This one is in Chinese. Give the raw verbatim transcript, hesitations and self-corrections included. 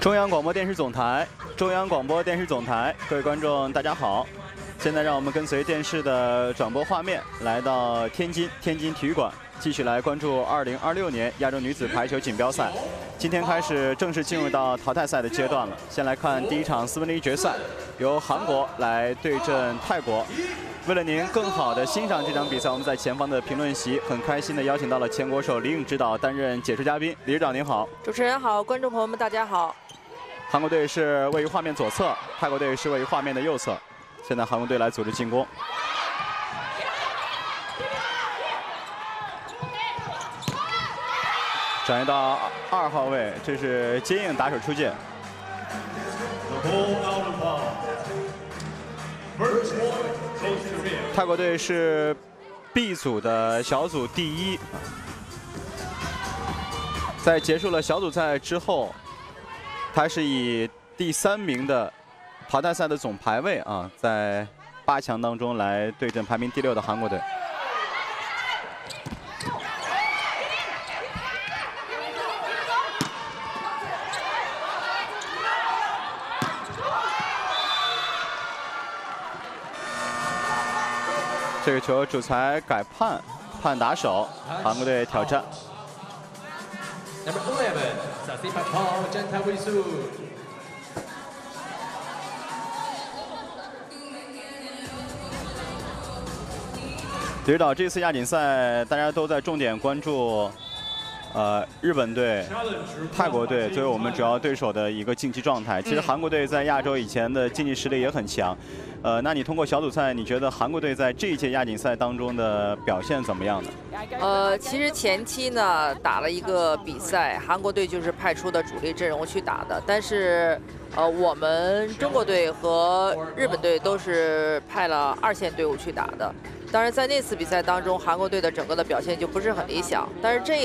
中央广播电视总台，中央广播电视总台，各位观众，大家好！现在让我们跟随电视的转播画面，来到天津天津体育馆，继续来关注二零二六年亚洲女子排球锦标赛。今天开始正式进入到淘汰赛的阶段了。先来看第一场四分之一决赛，由韩国来对阵泰国。 为了您更好的欣赏这场比赛，我们在前方的评论席很开心的邀请到了前国手李颖指导担任解说嘉宾。李指导您好， 主持人好，观众朋友们大家好。 韩国队是位于画面左侧，泰国队是位于画面的右侧。现在韩国队来组织进攻，转移到二号位，这是接应打手出界。 泰国队是 B 组的小组第一，在结束了小组赛之后，他是以第三名的淘汰赛的总排位啊，在八强当中来对阵排名第六的韩国队。 这个球主裁改判，判打手，韩国队挑战。李指导，这次亚锦赛大家都在重点关注，呃，日本队、泰国队作为我们主要对手的一个竞技状态。其实韩国队在亚洲以前的竞技实力也很强。 呃，那你通过小组赛，你觉得韩国队在这一届亚锦赛当中的表现怎么样呢？ 呃，其实前期呢打了一个比赛，韩国队就是派出的主力阵容去打的，但是呃，我们中国队和日本队都是派了二线队伍去打的。当然，在那次比赛当中，韩国队的整个的表现就不是很理想，但是这。